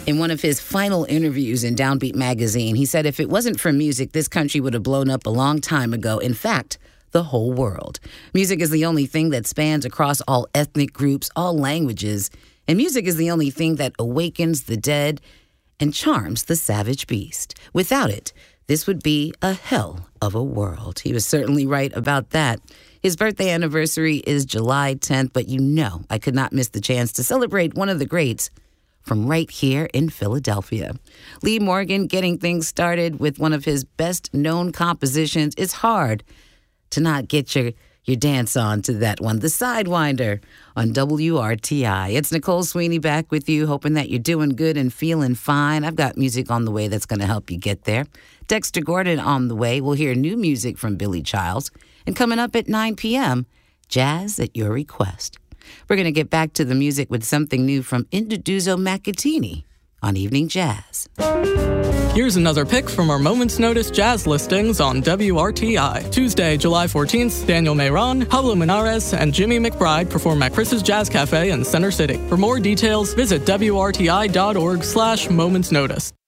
In one of his final interviews in Downbeat magazine, he said if it wasn't for music, this country would have blown up a long time ago. In fact, the whole world. Music is the only thing that spans across all ethnic groups, all languages, and music is the only thing that awakens the dead and charms the savage beast. Without it, this would be a hell of a world. He was certainly right about that. His birthday anniversary is July 10th, but you know I could not miss the chance to celebrate one of the greats from right here in Philadelphia. Lee Morgan getting things started with one of his best-known compositions. It's hard to not get your dance on to that one, The Sidewinder on WRTI. It's Nicole Sweeney back with you, hoping that you're doing good and feeling fine. I've got music on the way that's going to help you get there. Dexter Gordon on the way. We'll hear new music from Billy Childs. And coming up at 9 p.m., jazz at your request. We're going to get back to the music with something new from Induduzo Makatini on Evening Jazz. Here's another pick from our Moment's Notice jazz listings on WRTI. Tuesday, July 14th, Daniel Mayron, Pablo Menares, and Jimmy McBride perform at Chris's Jazz Cafe in Center City. For more details, visit WRTI.org/momentsnotice.